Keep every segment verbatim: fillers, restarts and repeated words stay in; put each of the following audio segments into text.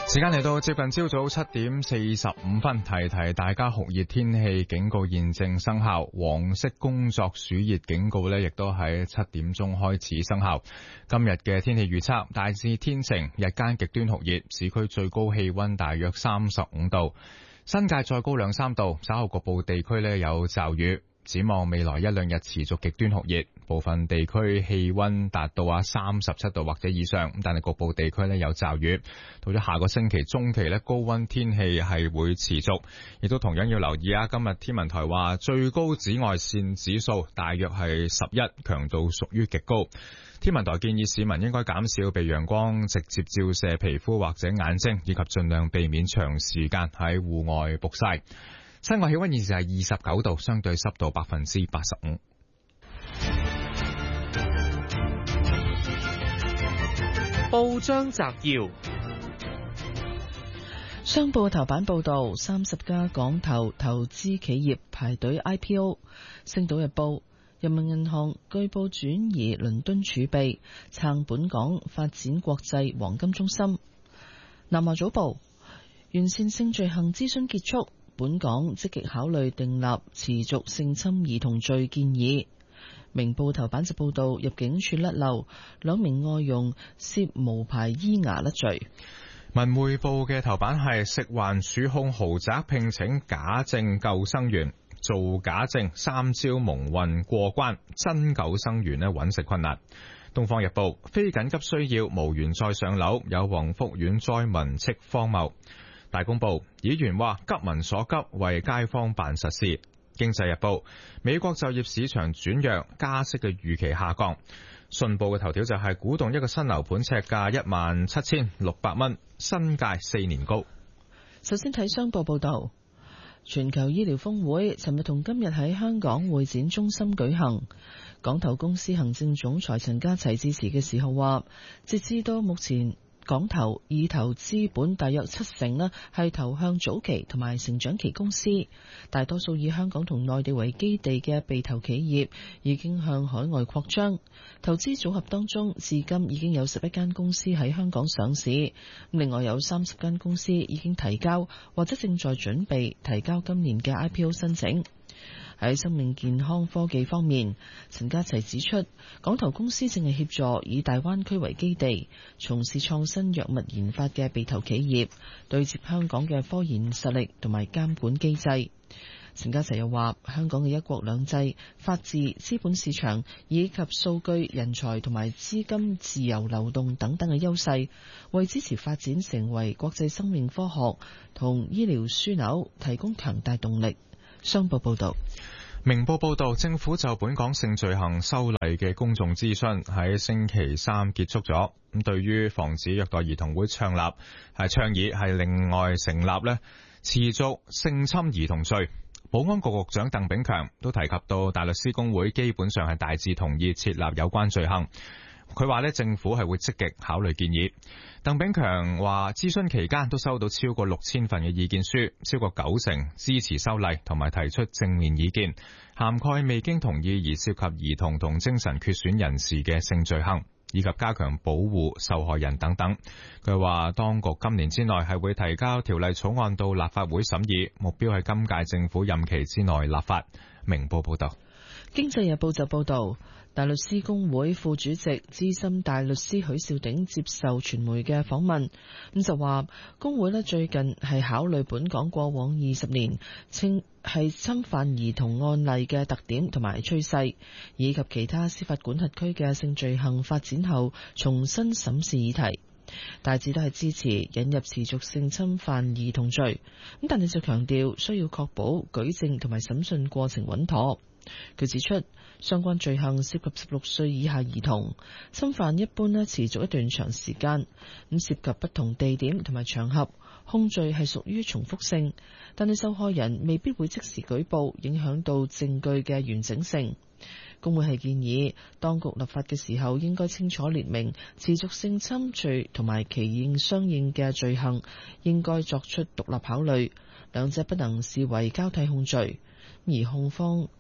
時間嚟到接近朝早七點四十五分，提提大家酷熱天氣警告現正生效，黃色工作暑熱警告呢亦都喺七點鐘開始生效。今日嘅天氣預測大致天晴，日間極端酷熱，市區最高氣溫大約三十五度，新界再高兩三度，稍後局部地區呢有驟雨。展望未來一兩日持續極端酷熱，部分地區氣溫達到啊三十七度或者以上，但係局部地區呢有驟雨。到咗下個星期中期呢，高溫天氣係會持續，亦都同樣要留意啊。今日天文台話最高紫外線指數大約係十一，強度屬於極高。天文台建議市民應該減少被陽光直接照射皮膚或者眼睛，以及盡量避免長時間喺戶外曝曬。室外氣溫現時係二十九度，相對濕度百分之八十五。 報章摘要：商報頭版報道，三十家港投投資企業排隊 I P O。星島日報：人民銀行據報轉移倫敦儲備，撐本港發展國際黃金中心。南華早報：完善性罪行諮詢結束。本港積極考慮訂立持續性侵兒童罪建議。明報頭版就報道，入境處甩漏兩名外傭涉無牌醫牙甩罪。 文匯報嘅頭版係食環署控豪宅聘請假證救生員，做假證三招蒙混過關，真救生員呢揾食困難。東方日報：非緊急需要無緣再上樓，有宏福苑災民斥荒謬。大公報：議員話急民所急，為街坊辦實事。經濟日報：美國就業市場轉弱，加息嘅預期下降。信報嘅頭條就係鼓動一個新樓盤尺價一萬七千六百蚊，新界四年高。 首先睇商報報道，全球醫療峰會尋日同今日喺香港會展中心舉行。港投公司行政總裁陳家齊致辭嘅時候話，截至到目前，港投已投資本大約七成呢係投向早期同埋成長期公司，大多數以香港同內地為基地嘅被投企業已經向海外擴張。投資組合當中，至今已經有十一間公司喺香港上市，另外有三十間公司已經提交或者正在準備提交今年嘅 I P O 申請。喺生命健康科技方面，陳家齊指出，港投公司正係協助以大灣區為基地，從事創新藥物研發嘅被投企業，對接香港嘅科研實力同埋監管機制。陳家齊又話，香港嘅一國兩制、法治、資本市場以及數據、人才同埋資金自由流動等等嘅優勢，為支持發展成為國際生命科學同醫療樞紐提供強大動力。商報報道。 明報報道，政府就本港性罪行修例嘅公眾諮詢喺星期三結束咗。咁對於防止虐待兒童會倡立係倡議係另外成立呢持續性侵兒童罪。保安局局長鄧炳強都提及到，大律師公會基本上係大致同意設立有關罪行。佢話咧，政府係會積極考慮建議。鄧炳強話，諮詢期間都收到超過六千份嘅意見書，超過九成支持修例同埋提出正面意見，涵蓋未經同意而涉及兒童同精神缺損人士嘅性罪行，以及加強保護受害人等等。佢話，當局今年之內係會提交條例草案到立法會審議，目標係今屆政府任期之內立法。明報報道。 經濟日報就報道，大律師公會副主席資深大律師許兆鼎接受傳媒嘅訪問，咁就話公會咧最近係考慮本港過往二十年稱係侵犯兒童案例嘅特點同埋趨勢，以及其他司法管轄區嘅性罪行發展後重新審視議題，大致都係支持引入持續性侵犯兒童罪，咁但係就強調需要確保舉證同埋審訊過程穩妥。佢指出，相關罪行涉及十六歲以下兒童，侵犯一般咧持續一段長時間，咁涉及不同地點同埋場合，控罪係屬於重複性，但係受害人未必會即時舉報，影響到證據嘅完整性。公會係建議當局立法嘅時候應該清楚列明持續性侵罪同埋其應相應嘅罪行，應該作出獨立考慮，兩者不能視為交替控罪，而控方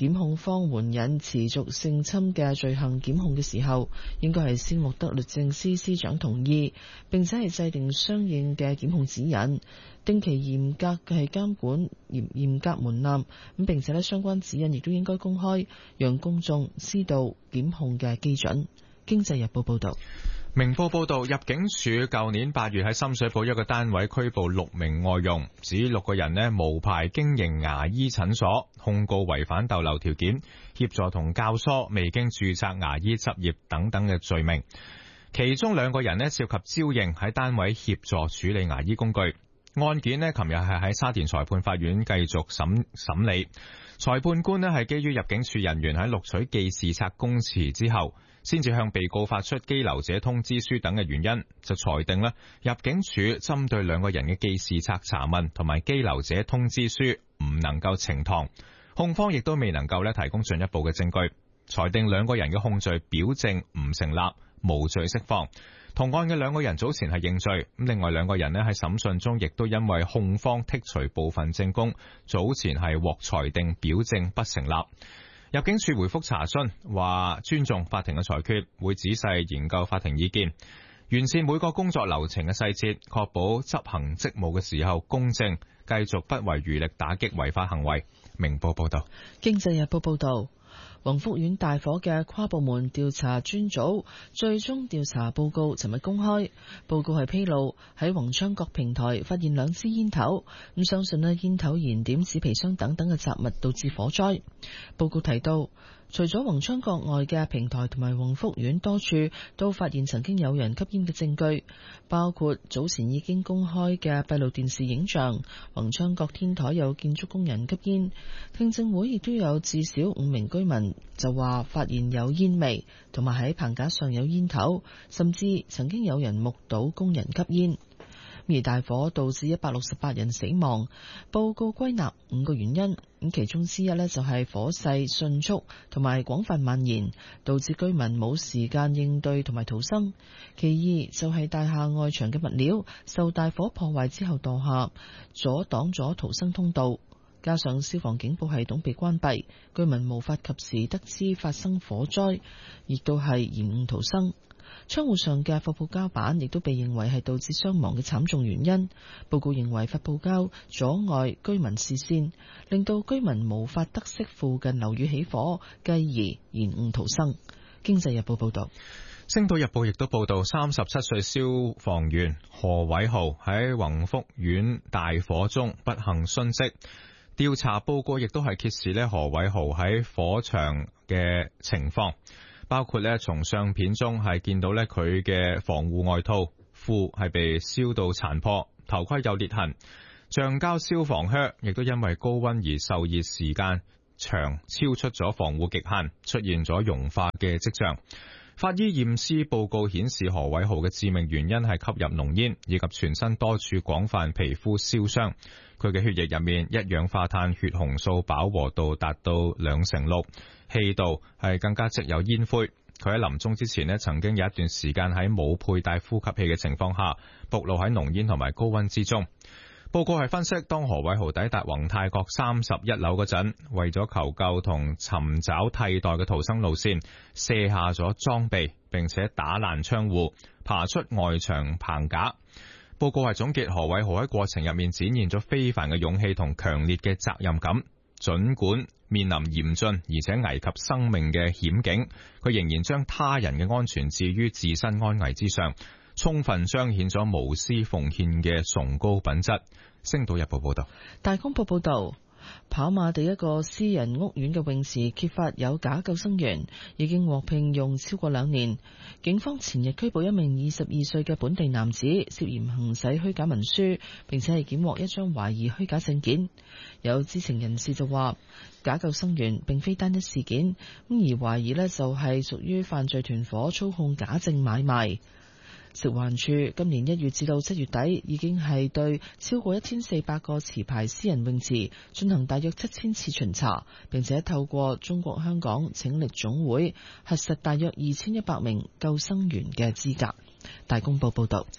檢控方援引持續性侵嘅罪行檢控嘅時候，應該係先獲得律政司司長同意，並且係制定相應嘅檢控指引，定期嚴格嘅係監管嚴嚴格門檻，咁並且咧相關指引亦都應該公開，讓公眾知道檢控嘅基準。經濟日報報道。 明報報道，入境處舊年八月喺深水埗一個單位拘捕六名外傭，指六個人呢無牌經營牙醫診所，控告違反逗留條件、協助同教唆未經註冊牙醫執業等等嘅罪名。其中兩個人呢涉及招認喺單位協助處理牙醫工具。案件呢琴日係喺沙田裁判法院繼續審審理。裁判官呢係基於入境處人員喺錄取記事冊供詞之後，先至向被告發出羈留者通知書等嘅原因，就裁定咧入境處針對兩個人嘅記事冊查問同埋羈留者通知書唔能夠呈堂，控方亦都未能夠咧提供進一步嘅證據，裁定兩個人嘅控罪表證唔成立，無罪釋放。同案嘅兩個人早前係認罪，咁另外兩個人咧喺審訊中亦都因為控方剔除部分證供，早前係獲裁定表證不成立。入境處回覆查詢，話尊重法庭嘅裁決，會仔細研究法庭意見，完善每個工作流程嘅細節，確保執行職務嘅時候公正，繼續不遺餘力打擊違法行為。明報報道。 經濟日報報道。宏福苑大火嘅跨部門調查專組最終調查報告尋日公開，報告係披露喺宏昌閣平台發現兩支煙頭，咁相信咧煙頭燃點紙皮箱等等嘅雜物導致火災。報告提到，除咗宏昌閣外嘅平台同埋宏福苑多處都發現曾經有人吸煙嘅證據，包括早前已經公開嘅閉路電視影像，宏昌閣天台有建築工人吸煙。聽證會亦都有至少五名居民就話發現有煙味，同埋喺棚架上有煙頭，甚至曾經有人目睹工人吸煙。而大火導致一百六十八人死亡，報告歸納五個原因，咁其中之一呢，就係火勢迅速同埋廣泛蔓延，導致居民冇時間應對同埋逃生。其二就係大廈外牆嘅物料受大火破壞之後墮下，阻擋咗逃生通道，加上消防警報系統被關閉，居民無法及時得知發生火災，亦都係延誤逃生。窗戶上嘅發泡膠板亦都被認為係導致傷亡嘅慘重原因。報告認為發泡膠阻礙居民視線，令到居民無法得悉附近樓宇起火，繼而延誤逃生。經濟日報報道。 星島日報亦都報道，三十七歲消防員何偉豪喺宏福苑大火中不幸殉職。調查報告亦都係揭示呢何偉豪喺火場嘅情況。包括咧，從相片中係見到咧佢嘅防護外套褲係被燒到殘破，頭盔有裂痕，橡膠消防靴亦都因為高溫而受熱時間長，超出咗防護極限，出現咗融化嘅跡象。法醫驗屍報告顯示，何偉豪嘅致命原因係吸入濃煙以及全身多處廣泛皮膚燒傷。佢嘅血液入面一氧化碳血紅素飽和度達到兩成六，氣道係更加積有煙灰。佢喺臨終之前呢，曾經有一段時間喺冇佩戴呼吸器嘅情況下，暴露喺濃煙同埋高溫之中。報告係分析，當何偉豪抵達宏泰閣三十一樓嗰陣，為咗求救同尋找替代嘅逃生路線，卸下咗裝備，並且打爛窗戶，爬出外牆棚架。報告係總結何偉豪喺過程入面展現咗非凡嘅勇氣同強烈嘅責任感，儘管面臨嚴峻而且危及生命嘅險境，佢仍然將他人嘅安全置於自身安危之上，充分彰顯咗無私奉獻嘅崇高品質。星島日報報道。 大公報報道，跑馬地一個私人屋苑嘅泳池揭發有假救生員，已經獲聘用超過兩年。警方前日拘捕一名二十二歲嘅本地男子，涉嫌行使虛假文書，並且係檢獲一張懷疑虛假證件。有知情人士就話，假救生員並非單一事件，咁而懷疑呢就係屬於犯罪團伙操控假證買賣。食環署今年一月至到七月底，已經係對超過一千四百個持牌私人泳池進行大約七千次巡查，並且透過中國香港拯溺總會核實大約二千一百名救生員嘅資格。大公報報道。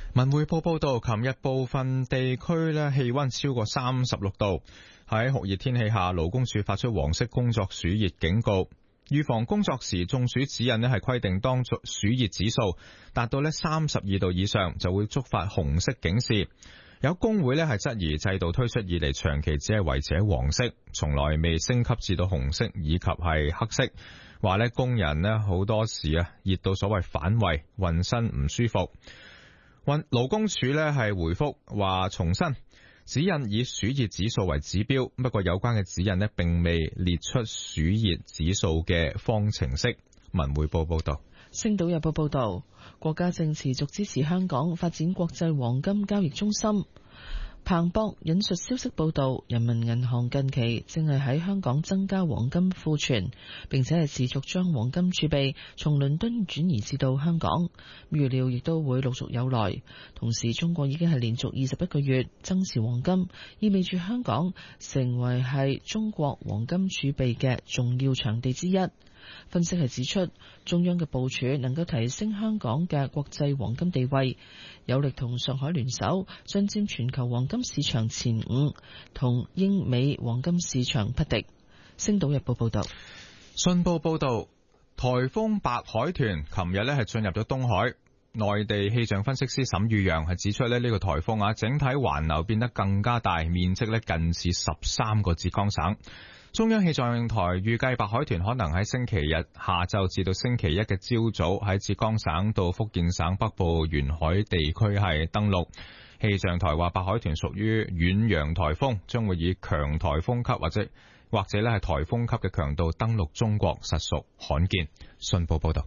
文匯報報道，琴日部分地區咧氣溫超過三十六度，喺酷熱天氣下，勞工處發出黃色工作暑熱警告。預防工作時中暑指引咧係規定，當暑熱指數達到咧三十二度以上，就會觸發紅色警示。有工會咧係質疑制度推出以嚟長期只係維持喺黃色，從來未升級至到紅色以及係黑色。話咧工人咧好多時啊熱到所謂反胃，渾身唔舒服。運勞工處咧係回覆話，重申指引以暑熱指數為指標，不過有關嘅指引咧並未列出暑熱指數嘅方程式。文匯報報道。 星島日報報道，國家正持續支持香港發展國際黃金交易中心。彭博引述消息報道，人民銀行近期正係喺香港增加黃金庫存，並且係持續將黃金儲備從倫敦轉移至到香港，預料亦都會陸續有來。同時，中國已經係連續二十一個月增持黃金，意味住香港成為係中國黃金儲備嘅重要場地之一。分析係指出，中央嘅部署能夠提升香港嘅國際黃金地位，有力同上海聯手，進佔全球黃金市場前五，同英美黃金市場匹敵。星島日報報道。 信報報道，颱風白海豚琴日咧係進入咗東海。內地氣象分析師沈宇陽係指出咧，呢個颱風啊，整體環流變得更加大，面積咧近似十三個浙江省。中央氣象台預計白海豚可能喺星期日下晝至到星期一嘅朝早喺浙江省到福建省北部沿海地區係登陸。氣象台話白海豚屬於遠洋颱風，將會以強颱風級或者或者咧係颱風級嘅強度登陸中國，實屬罕見。信報報道。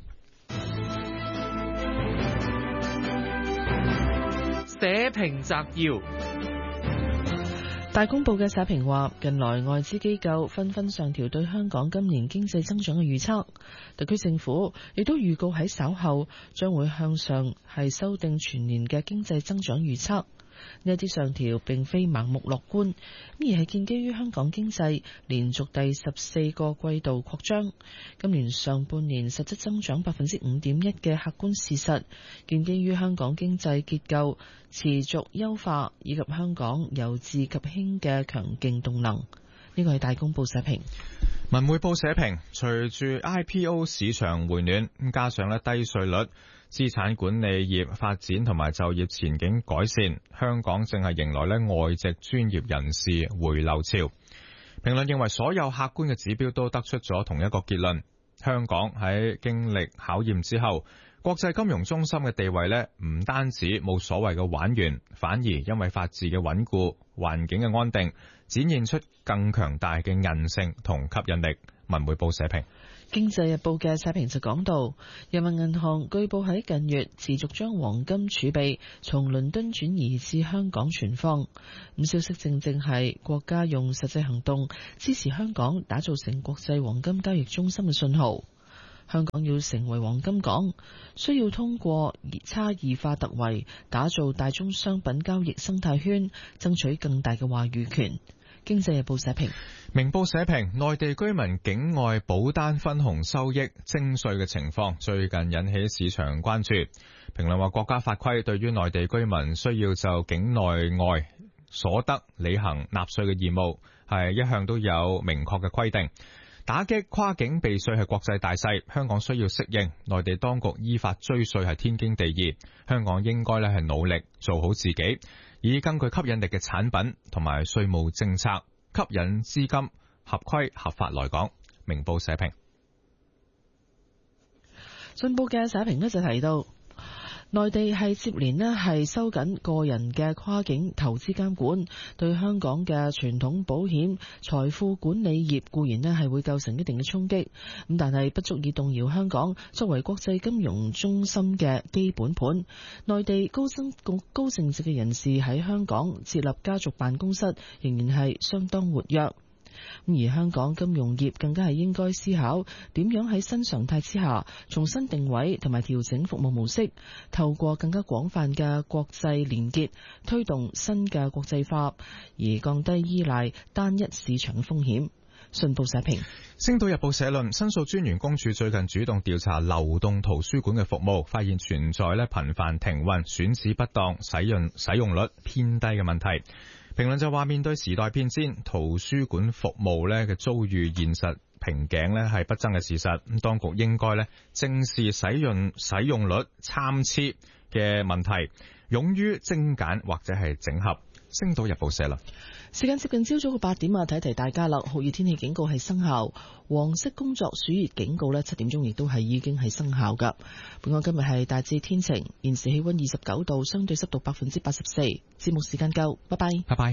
社評摘要。 大公報嘅社評話，近來外資機構紛紛上調對香港今年經濟增長嘅預測，特區政府亦都預告喺稍後將會向上係修訂全年嘅經濟增長預測。呢一啲上調並非盲目樂觀，而係建基於香港經濟連續第十四個季度擴張，今年上半年實質增長百分之五點一嘅客觀事實，建基於香港經濟結構持續優化以及香港由治及興嘅強勁動能。呢個係大公報社評。 文匯報社評，隨住 I P O 市場回暖，加上咧低稅率、資產管理業發展同埋就業前景改善，香港正係迎來咧外籍專業人士回流潮。評論認為，所有客觀嘅指標都得出咗同一個結論：香港喺經歷考驗之後，國際金融中心嘅地位咧唔單止冇所謂嘅玩完，反而因為法治嘅穩固、環境嘅安定，展現出更強大嘅韌性同吸引力。文匯報社評。 經濟日報嘅社評就講到，人民銀行據報喺近月持續將黃金儲備從倫敦轉移至香港存放。咁消息正正係國家用實際行動支持香港打造成國際黃金交易中心嘅信號。香港要成為黃金港，需要通過差異化突圍，打造大宗商品交易生態圈，爭取更大嘅話語權。經濟日報社評。 明報社評，內地居民境外保單分紅收益徵稅嘅情況最近引起市場關注。評論話，國家法規對於內地居民需要就境內外所得履行納稅嘅義務，係一向都有明確嘅規定。打擊跨境避稅係國際大勢，香港需要適應。內地當局依法追稅係天經地義，香港應該咧係努力做好自己，以更具吸引力嘅產品同埋稅務政策吸引資金合規合法來港。明報社評。 信報嘅社評呢就提到，內地係接連呢係收緊個人嘅跨境投資監管，對香港嘅傳統保險、財富管理業固然呢係會構成一定嘅衝擊，咁但係不足以動搖香港作為國際金融中心嘅基本盤。內地高增高淨值嘅人士喺香港設立家族辦公室，仍然係相當活躍。而香港金融業更加係應該思考點樣喺新常態之下重新定位同埋調整服務模式，透過更加廣泛嘅國際連結，推動新嘅國際化，而降低依賴單一市場嘅風險。 信報社評。 星島日報社論，申訴專員公署最近主動調查流動圖書館嘅服務，發現存在咧頻繁停運、選址不當、使用使用率偏低嘅問題。評論就話，面對時代變遷，圖書館服務咧嘅遭遇現實瓶頸咧係不爭嘅事實。咁當局應該咧正視使用使用率參差嘅問題，勇於精簡或者係整合。星島日報社論。 時間接近朝早嘅八點啊，提提大家啦，酷熱天氣警告係生效，黃色工作暑熱警告呢，七點鐘亦都係已經係生效噶。本港今日係大致天晴，現時氣溫二十九度，相對濕度百分之八十四。節目時間夠，拜拜， 拜拜。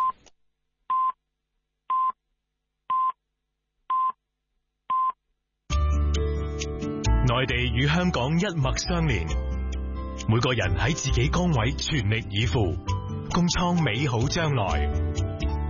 內地與香港一脈相連，每個人喺自己崗位全力以赴，共創美好將來。